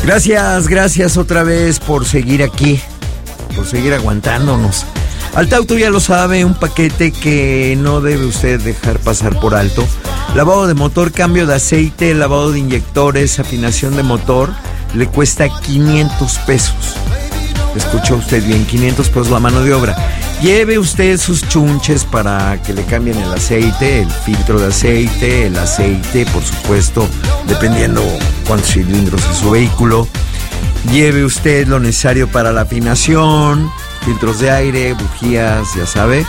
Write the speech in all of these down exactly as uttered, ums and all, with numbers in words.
Gracias, gracias otra vez por seguir aquí, por seguir aguantándonos. Altauto ya lo sabe, un paquete que no debe usted dejar pasar por alto. Lavado de motor, cambio de aceite, lavado de inyectores, afinación de motor, le cuesta quinientos pesos. Escuchó usted bien, quinientos pesos la mano de obra. Lleve usted sus chunches para que le cambien el aceite, el filtro de aceite, el aceite, por supuesto, dependiendo cuántos cilindros es su vehículo. Lleve usted lo necesario para la afinación, filtros de aire, bujías, ya sabe.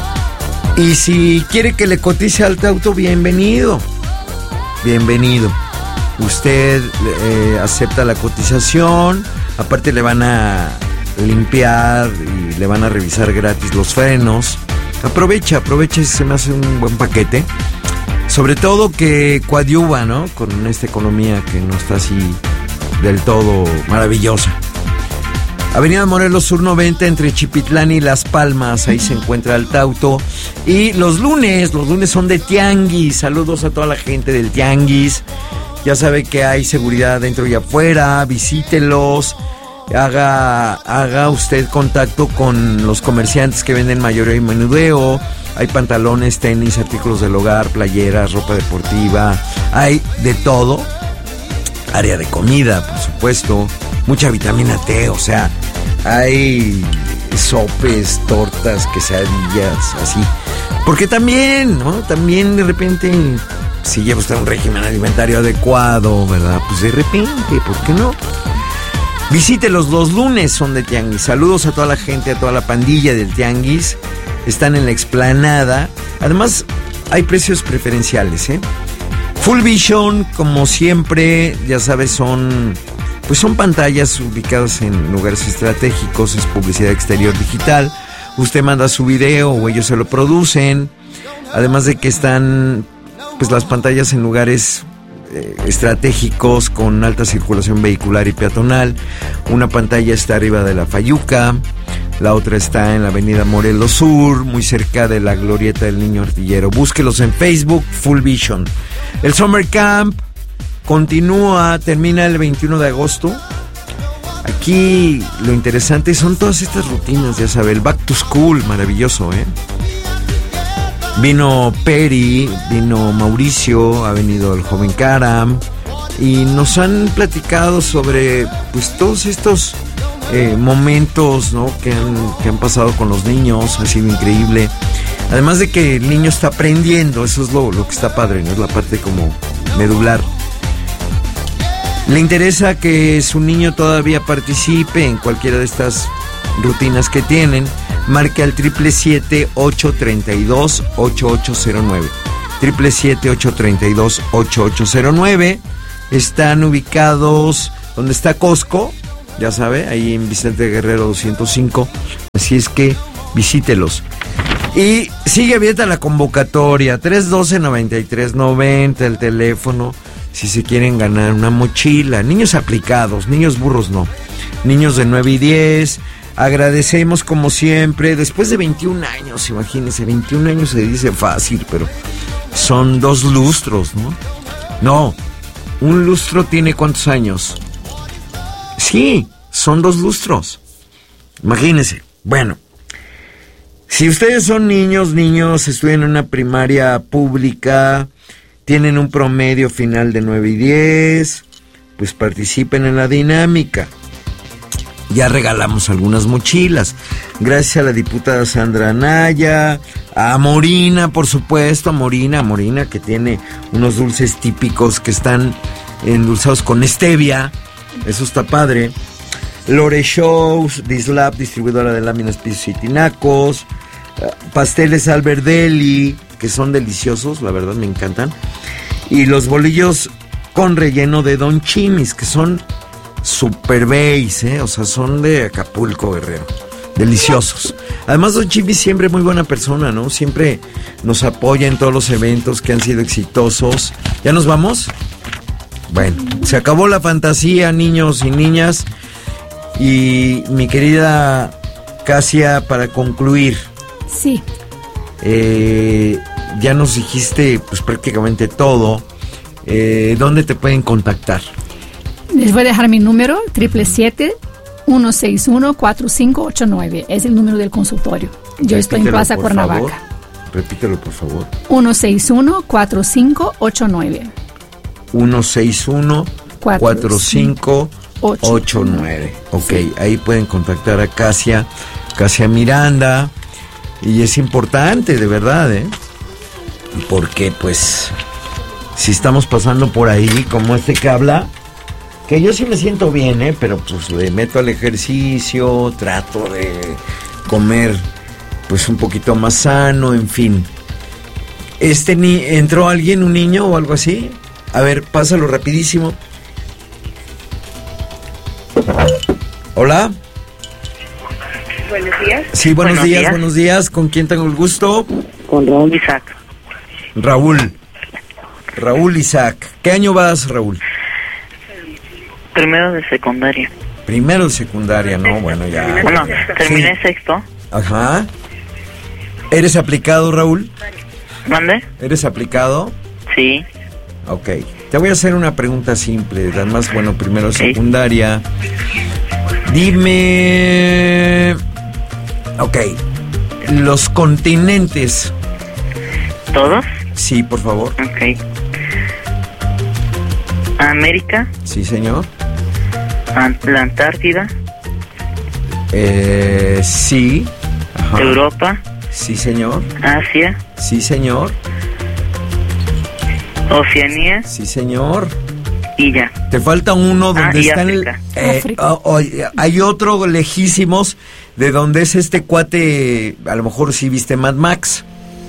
Y si quiere que le cotice Altauto, bienvenido. Bienvenido. Usted eh, acepta la cotización, aparte le van a limpiar y le van a revisar gratis los frenos. Aprovecha, aprovecha, se me hace un buen paquete. Sobre todo que coadyuva, ¿no? Con esta economía que no está así del todo maravillosa. Avenida Morelos Sur noventa entre Chipitlán y Las Palmas, ahí se encuentra Altauto. Y los lunes, los lunes son de tianguis. Saludos a toda la gente del tianguis. Ya sabe que hay seguridad dentro y afuera, visítelos. Haga, haga usted contacto con los comerciantes que venden mayoreo y menudeo. Hay pantalones, tenis, artículos del hogar, playeras, ropa deportiva. Hay de todo. Área de comida, por supuesto. Mucha vitamina T, o sea, hay sopes, tortas, quesadillas, así. Porque también, ¿no? También de repente, si lleva usted un régimen alimentario adecuado, ¿verdad? Pues de repente, ¿por qué no? Visítelos, los lunes son de tianguis. Saludos a toda la gente, a toda la pandilla del tianguis. Están en la explanada. Además, hay precios preferenciales, ¿eh? Full Vision, como siempre, ya sabes, son... Pues son pantallas ubicadas en lugares estratégicos, es publicidad exterior digital. Usted manda su video o ellos se lo producen. Además de que están pues las pantallas en lugares eh, estratégicos con alta circulación vehicular y peatonal. Una pantalla está arriba de la Fayuca, la otra está en la avenida Morelos Sur, muy cerca de la glorieta del Niño Artillero. Búsquelos en Facebook, Full Vision. El Summer Camp continúa, termina el veintiuno de agosto. Aquí lo interesante son todas estas rutinas, ya sabe, el Back to School, maravilloso, ¿eh? Vino Peri, vino Mauricio, ha venido el joven Karam y nos han platicado sobre pues todos estos eh, momentos, ¿no? que, han, que han pasado con los niños, ha sido increíble. Además de que el niño está aprendiendo, eso es lo, lo que está padre, ¿no? Es la parte como medular. ¿Le interesa que su niño todavía participe en cualquiera de estas rutinas que tienen? Marque al triple siete, ocho tres dos, ocho ocho cero nueve. triple siete, ocho tres dos, ocho ocho cero nueve. Están ubicados donde está Costco, ya sabe, ahí en Vicente Guerrero doscientos cinco. Así es que visítelos. Y sigue abierta la convocatoria, tres uno dos, nueve tres nueve cero, el teléfono. Si se quieren ganar una mochila, niños aplicados, niños burros no, niños de nueve y diez, agradecemos como siempre, después de veintiún años, imagínense, veintiún años se dice fácil, pero son dos lustros, ¿no? No, un lustro tiene ¿cuántos años? Sí, son dos lustros, imagínense. Bueno, si ustedes son niños, niños, estudian en una primaria pública, tienen un promedio final de nueve y diez, pues participen en la dinámica. Ya regalamos algunas mochilas. Gracias a la diputada Sandra Anaya, a Morina, por supuesto, a Morina, a Morina que tiene unos dulces típicos que están endulzados con stevia. Eso está padre. Lore Shows, Dislab, distribuidora de láminas, pisos y tinacos. Pasteles Alberdelli, que son deliciosos, la verdad me encantan. Y los bolillos con relleno de Don Chimis, que son super base, ¿eh? O sea, son de Acapulco, Guerrero. Deliciosos. Además, Don Chimis siempre muy buena persona, ¿no? Siempre nos apoya en todos los eventos que han sido exitosos. ¿Ya nos vamos? Bueno, se acabó la fantasía, niños y niñas. Y mi querida Casia, para concluir. Sí. Eh, ya nos dijiste pues prácticamente todo. Eh, ¿Dónde te pueden contactar? Les voy a dejar mi número, siete siete siete, uno seis uno, cuatro cinco ocho nueve. Es el número del consultorio. Yo Repítelo, estoy en Plaza por Cuernavaca. favor. Repítelo, por favor. uno seis uno, cuatro cinco ocho nueve. uno seis uno, cuatro cinco ocho nueve. Ok, sí. Ahí pueden contactar a Casia, Casia Miranda. Y es importante, de verdad, ¿eh? Porque, pues, si estamos pasando por ahí, como este que habla, que yo sí me siento bien, ¿eh? Pero, pues, le meto al ejercicio, trato de comer, pues, un poquito más sano, en fin. Este ni ¿Entró alguien, un niño o algo así? A ver, pásalo rapidísimo. Hola. Buenos días. Sí, buenos, buenos días, días, buenos días. ¿Con quién tengo el gusto? Con Raúl Isaac. Raúl. Raúl Isaac. ¿Qué año vas, Raúl? Primero de secundaria. Primero de secundaria, ¿no? Bueno, ya. Bueno, terminé Sí. sexto. Ajá. ¿Eres aplicado, Raúl? ¿Mande? ¿Eres aplicado? Sí. Ok. Te voy a hacer una pregunta simple. Además, bueno, primero Sí. secundaria. Dime... Ok. Los continentes. ¿Todos? Sí, por favor. Ok. América, Sí, señor. An- la Antártida, Eh, sí. Ajá. Europa, Sí, señor. Asia, Sí, señor. Oceanía Sí, señor. y ya. Te falta uno donde Ah, y está el... África. eh, África. oh, oh, hay otro lejísimos de donde es este cuate, a lo mejor sí viste Mad Max.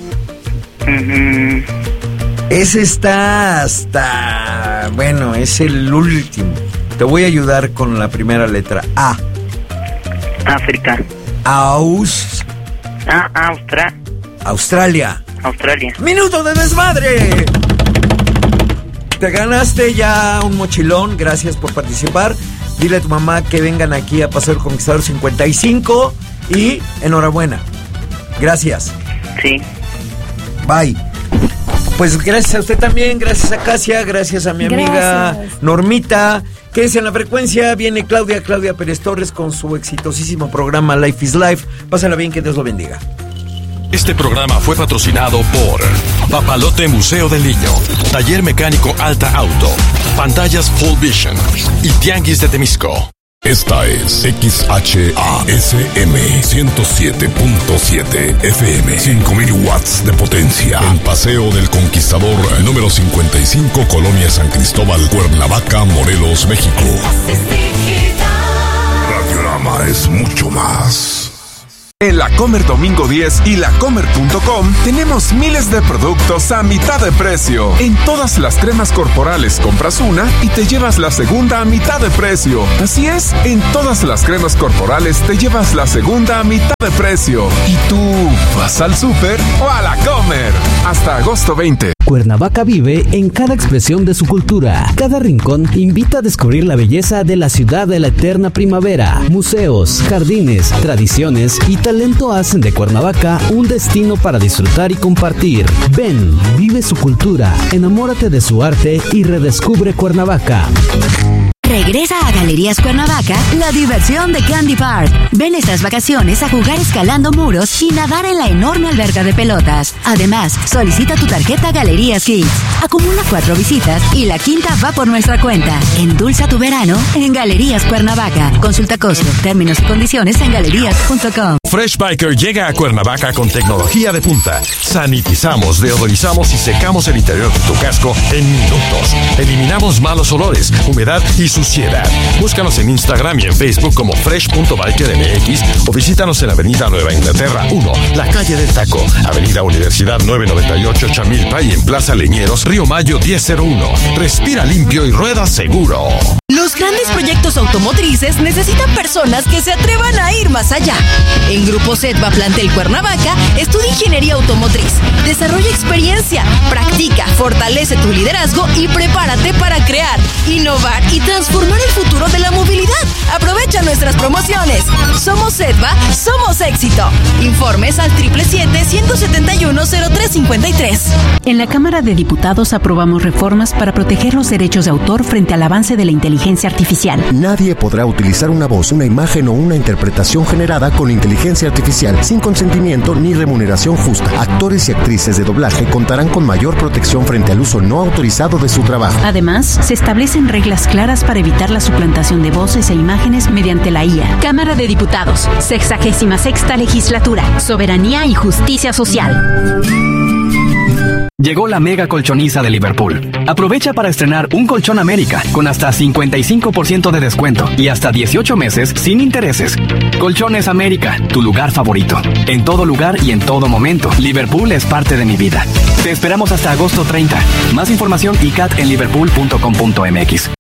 Ujú. Ese está hasta... Bueno, es el último. Te voy a ayudar con la primera letra. A. África. Aus... Ah, Austra, Australia. Australia. ¡Minuto de desmadre! Te ganaste ya un mochilón, gracias por participar. Dile a tu mamá que vengan aquí a Paseo del Conquistador cincuenta y cinco y enhorabuena. Gracias. Sí. Bye. Pues gracias a usted también, gracias a Casia, gracias a mi amiga Gracias. Normita. Quédese en la frecuencia, viene Claudia, Claudia Pérez Torres con su exitosísimo programa Life is Life. Pásala bien, que Dios lo bendiga. Este programa fue patrocinado por Papalote Museo del Niño, Taller Mecánico Alta Auto, Pantallas Full Vision y Tianguis de Temisco. Esta es X H A S M ciento siete punto siete F M, cinco mil watts de potencia, en Paseo del Conquistador número cincuenta y cinco, Colonia San Cristóbal, Cuernavaca, Morelos, México. Radiorama es mucho más. En La Comer Domingo diez y la comer punto com tenemos miles de productos a mitad de precio. En todas las cremas corporales compras una y te llevas la segunda a mitad de precio. Así es, en todas las cremas corporales te llevas la segunda a mitad de precio. ¿Y tú vas al súper o a La Comer? Hasta agosto veinte. Cuernavaca vive en cada expresión de su cultura. Cada rincón invita a descubrir la belleza de la ciudad de la eterna primavera. Museos, jardines, tradiciones y talento hacen de Cuernavaca un destino para disfrutar y compartir. Ven, vive su cultura, enamórate de su arte y redescubre Cuernavaca. Regresa a Galerías Cuernavaca la diversión de Candy Park. Ven estas vacaciones a jugar escalando muros y nadar en la enorme alberca de pelotas. Además, solicita tu tarjeta Galerías Kids. Acumula cuatro visitas y la quinta va por nuestra cuenta. Endulza tu verano en Galerías Cuernavaca. Consulta costo, términos y condiciones en galerías punto com. Fresh Biker llega a Cuernavaca con tecnología de punta. Sanitizamos, deodorizamos y secamos el interior de tu casco en minutos. Eliminamos malos olores, humedad y suciedad. Búscanos en Instagram y en Facebook como fresh punto biker m x o visítanos en Avenida Nueva Inglaterra uno, la calle del Taco, Avenida Universidad novecientos noventa y ocho Chamilpa y en Plaza Leñeros, Río Mayo diez cero uno. Respira limpio y rueda seguro. Los grandes proyectos automotrices necesitan personas que se atrevan a ir más allá. En Grupo Sedva Plantel Cuernavaca, estudia ingeniería automotriz, desarrolla experiencia, practica, fortalece tu liderazgo y prepárate para crear, innovar y transformar el futuro de la movilidad. Aprovecha nuestras promociones. Somos Sedva, somos éxito. Informes al siete siete siete, uno siete uno, cero tres cinco tres. En la Cámara de Diputados aprobamos reformas para proteger los derechos de autor frente al avance de la inteligencia artificial. Nadie podrá utilizar una voz, una imagen o una interpretación generada con inteligencia artificial sin consentimiento ni remuneración justa. Actores y actrices de doblaje contarán con mayor protección frente al uso no autorizado de su trabajo. Además, se establecen reglas claras para evitar la suplantación de voces e imágenes mediante la I A. Cámara de Diputados, sexagésima sexta legislatura, soberanía y justicia social. Llegó la mega colchoniza de Liverpool. Aprovecha para estrenar un colchón América con hasta cincuenta y cinco por ciento de descuento y hasta dieciocho meses sin intereses. Colchones América, tu lugar favorito. En todo lugar y en todo momento, Liverpool es parte de mi vida. Te esperamos hasta agosto treinta. Más información I C A T en liverpool punto com punto m x.